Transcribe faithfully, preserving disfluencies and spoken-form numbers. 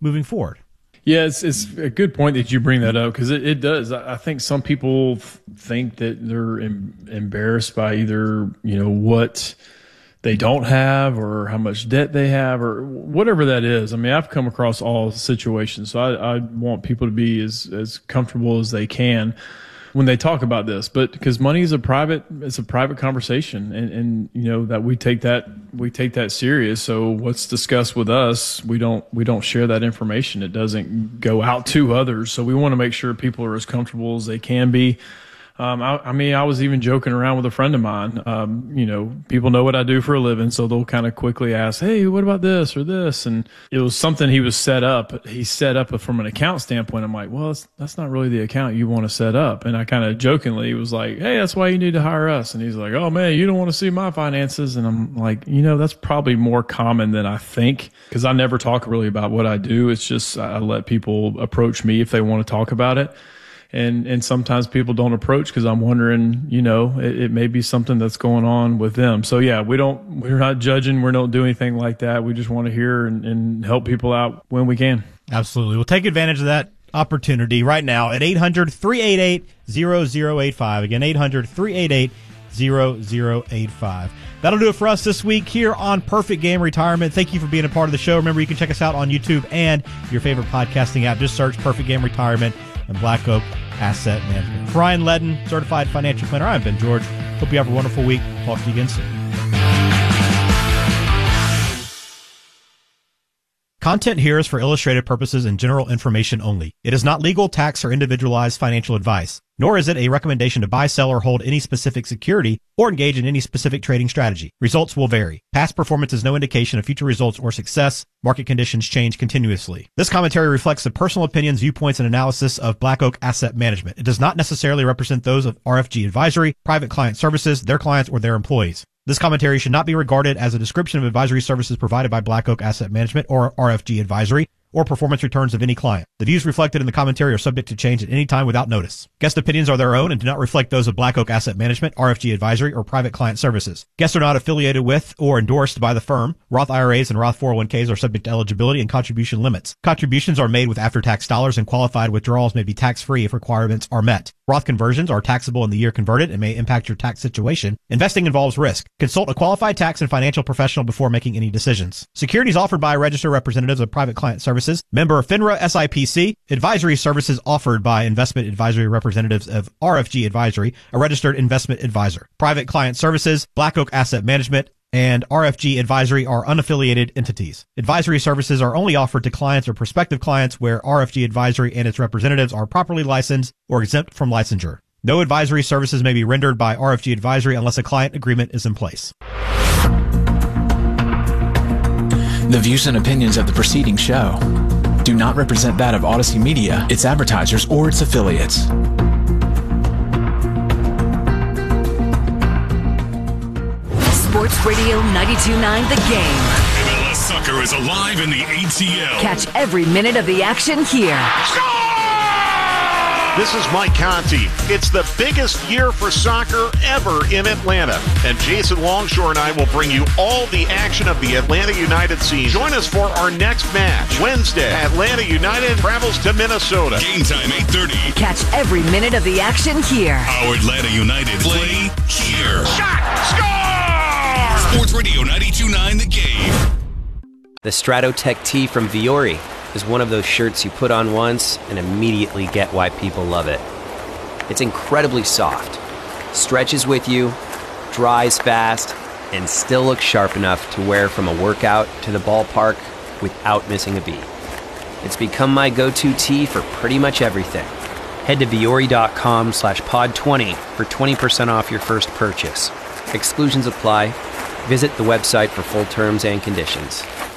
moving forward. Yeah, it's, it's a good point that you bring that up, because it, it does. I think some people think that they're em- embarrassed by either, you know, what they don't have or how much debt they have or whatever that is. I mean, I've come across all situations, so I, I want people to be as, as comfortable as they can when they talk about this, but because money is a private, it's a private conversation, and, and you know that we take that we take that serious. So what's discussed with us, we don't we don't share that information. It doesn't go out to others. So we want to make sure people are as comfortable as they can be. Um, I, I mean, I was even joking around with a friend of mine. Um, you know, people know what I do for a living, so they'll kind of quickly ask, "Hey, what about this or this?" And it was something he was set up. He set up from an account standpoint. I'm like, "Well, that's, that's not really the account you want to set up." And I kind of jokingly was like, "Hey, that's why you need to hire us." And he's like, "Oh man, you don't want to see my finances." And I'm like, you know, that's probably more common than I think, because I never talk really about what I do. It's just I let people approach me if they want to talk about it. And and sometimes people don't approach because I'm wondering, you know, it, it may be something that's going on with them. So yeah, we don't, we're not judging. We don't do anything like that. We just want to hear and, and help people out when we can. Absolutely. We'll take advantage of that opportunity right now at eight hundred, three eight eight, zero zero eight five. Again, eight hundred, three eight eight, zero zero eight five. That'll do it for us this week here on Perfect Game Retirement. Thank you for being a part of the show. Remember, you can check us out on YouTube and your favorite podcasting app. Just search Perfect Game Retirement and Black Oak Asset Management. For Ryan Ledden, Certified Financial Planner, I'm Ben George. Hope you have a wonderful week. Talk to you again soon. Content here is for illustrative purposes and general information only. It is not legal, tax, or individualized financial advice, nor is it a recommendation to buy, sell, or hold any specific security or engage in any specific trading strategy. Results will vary. Past performance is no indication of future results or success. Market conditions change continuously. This commentary reflects the personal opinions, viewpoints, and analysis of Black Oak Asset Management. It does not necessarily represent those of R F G Advisory, Private Client Services, their clients, or their employees. This commentary should not be regarded as a description of advisory services provided by Black Oak Asset Management or R F G Advisory, or performance returns of any client. The views reflected in the commentary are subject to change at any time without notice. Guest opinions are their own and do not reflect those of Black Oak Asset Management, R F G Advisory, or Private Client Services. Guests are not affiliated with or endorsed by the firm. Roth I R As and Roth four oh one Ks are subject to eligibility and contribution limits. Contributions are made with after-tax dollars, and qualified withdrawals may be tax-free if requirements are met. Roth conversions are taxable in the year converted and may impact your tax situation. Investing involves risk. Consult a qualified tax and financial professional before making any decisions. Securities offered by registered representatives of Private Client Services, member FINRA S I P C. Advisory services offered by investment advisory representatives of R F G Advisory, a registered investment advisor. Private Client Services, Black Oak Asset Management, and R F G Advisory are unaffiliated entities. Advisory services are only offered to clients or prospective clients where R F G Advisory and its representatives are properly licensed or exempt from licensure. No advisory services may be rendered by R F G Advisory unless a client agreement is in place. The views and opinions of the preceding show do not represent that of Odyssey Media, its advertisers, or its affiliates. Sports Radio ninety-two point nine The Game. M L S Soccer is alive in the A T L. Catch every minute of the action here. Score! This is Mike Conti. It's the biggest year for soccer ever in Atlanta. And Jason Longshore and I will bring you all the action of the Atlanta United season. Join us for our next match. Wednesday, Atlanta United travels to Minnesota. Game time, eight thirty. Catch every minute of the action here. Our Atlanta United play here. Shot! Score! Sports Radio ninety-two point nine The Game. The Stratotech tee from Viore is one of those shirts you put on once and immediately get why people love it. It's incredibly soft, stretches with you, dries fast, and still looks sharp enough to wear from a workout to the ballpark without missing a beat. It's become my go-to tee for pretty much everything. Head to Viore.com slash pod 20 for twenty percent off your first purchase. Exclusions apply. Visit the website for full terms and conditions.